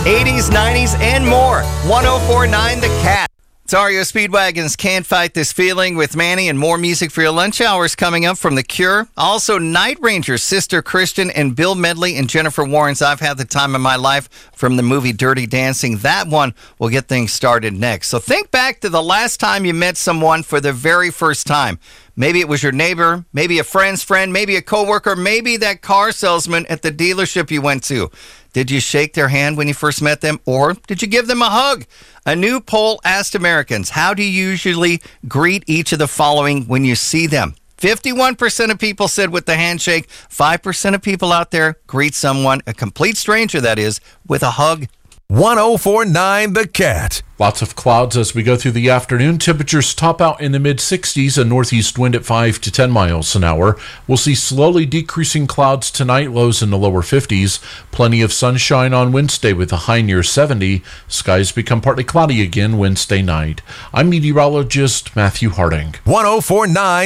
80s, 90s, and more. 104.9 The Cat. It's REO Speedwagon's Can't Fight This Feeling with Manny, and more music for your lunch hours coming up from The Cure. Also, Night Ranger's Sister Christian and Bill Medley and Jennifer Warren's I've Had the Time of My Life from the movie Dirty Dancing. That one will get things started next. So think back to the last time you met someone for the very first time. Maybe it was your neighbor, maybe a friend's friend, maybe a coworker, maybe that car salesman at the dealership you went to. Did you shake their hand when you first met them, or did you give them a hug? A new poll asked Americans, how do you usually greet each of the following when you see them? 51% of people said with the handshake. 5% of people out there greet someone, a complete stranger that is, with a hug. 104.9 The Cat. Lots of clouds as we go through the afternoon. Temperatures top out in the mid-60s, a northeast wind at 5 to 10 miles an hour. We'll see slowly decreasing clouds tonight, lows in the lower 50s. Plenty of sunshine on Wednesday with a high near 70. Skies become partly cloudy again Wednesday night. I'm meteorologist Matthew Harding. 104.9